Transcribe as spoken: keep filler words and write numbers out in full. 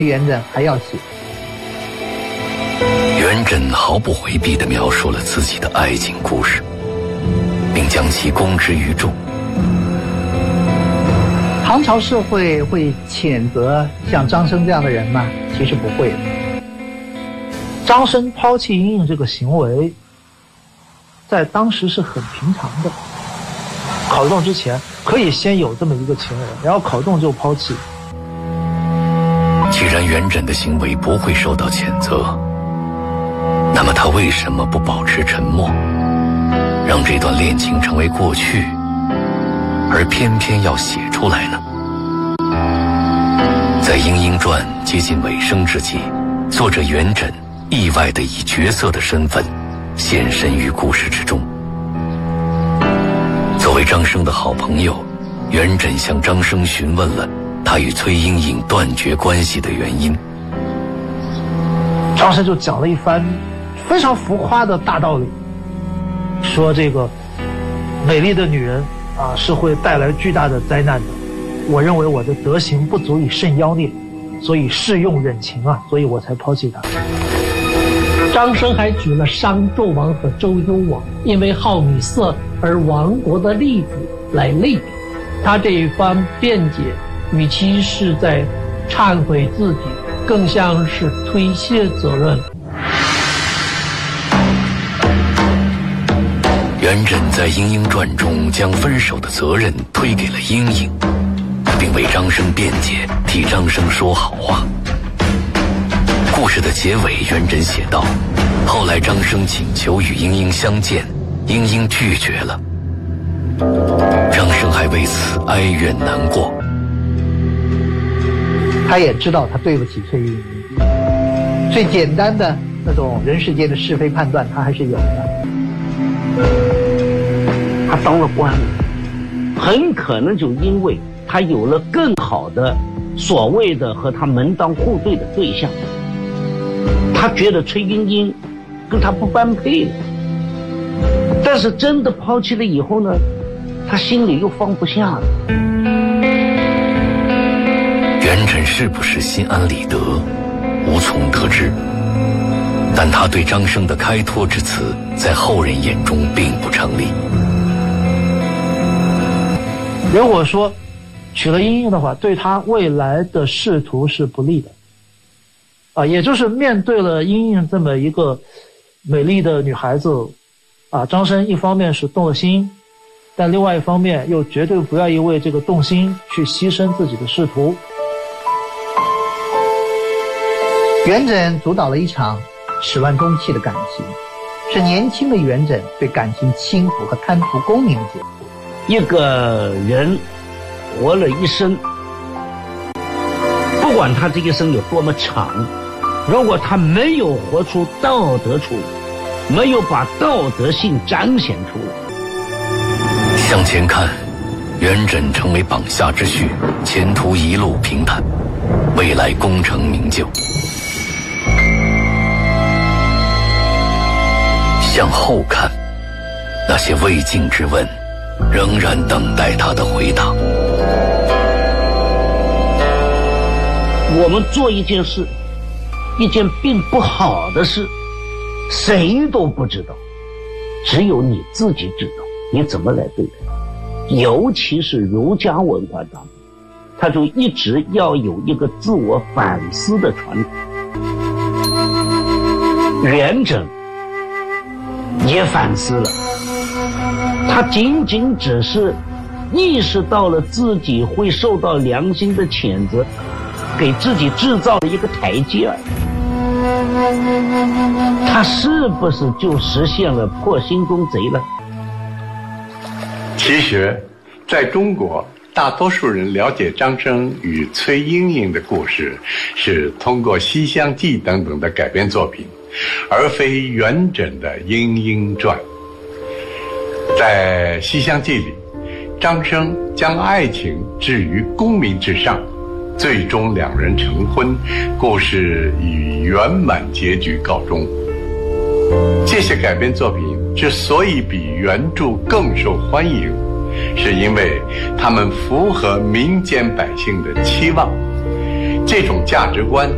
元稹还要写。 元稹毫不回避地描述了自己的爱情故事，并将其公之于众。 唐朝社会会谴责像张生这样的人吗？其实不会的。张生抛弃莺莺这个行为，在当时是很平常的。考中之前可以先有这么一个情人，然后考中就抛弃。 既然元稹的行为不会受到谴责，那么他为什么不保持沉默，让这段恋情成为过去，而偏偏要写出来呢？在《莺莺传》接近尾声之际，作者元稹意外地以角色的身份现身于故事之中。作为张生的好朋友，元稹向张生询问了他与崔莺莺断绝关系的原因。 张生就讲了一番非常浮夸的大道理，说这个美丽的女人啊是会带来巨大的灾难的。我认为我的德行不足以胜妖孽，所以适用忍情啊，所以我才抛弃她。 张生还举了商纣王和周幽王因为好女色而亡国的例子来类比。他这一番辩解，与其是在忏悔自己，更像是推卸责任。 元稹在《莺莺传》中将分手的责任推给了莺莺，并为张生辩解，替张生说好话。故事的结尾，元稹写道：后来张生请求与莺莺相见，莺莺拒绝了，张生还为此哀怨难过。 他也知道他对不起崔莺莺，最简单的那种人世间的是非判断他还是有的。 他当了官，很可能就因为他有了更好的所谓的和他门当户对的对象，他觉得崔莺莺跟他不般配了。但是真的抛弃了以后呢，他心里又放不下了。 元稹是不是心安理得，无从得知。但他对张生的开脱之词，在后人眼中并不成立。 如果说娶了莺莺的话，对他未来的仕途是不利的。啊，也就是面对了莺莺这么一个美丽的女孩子，啊，张生一方面是动了心，但另外一方面又绝对不愿意为这个动心去牺牲自己的仕途。元稹主导了一场始乱终弃的感情，是年轻的元稹对感情轻浮和贪图功名的解读。 一个人活了一生，不管他这一生有多么长，如果他没有活出道德出来，没有把道德性彰显出来， 向前看，元稹成为榜下之婿，前途一路平坦，未来功成名就。向后看，那些未尽之问仍然等待他的回答。 我们做一件事，一件并不好的事，谁都不知道，只有你自己知道你怎么来对待。尤其是儒家文化当中，他就一直要有一个自我反思的传统。元稹也反思了，他仅仅只是意识到了自己会受到良心的谴责，给自己制造了一个台阶儿。他是不是就实现了破心中贼了？ 其实在中国，大多数人了解张生与崔莺莺的故事是通过《西厢记》等等的改编作品，而非元稹的《莺莺传》。在《西厢记》里，张生将爱情置于功名之上，最终两人成婚，故事以圆满结局告终。这些改编作品之所以比原著更受欢迎，是因为他们符合民间百姓的期望。这种价值观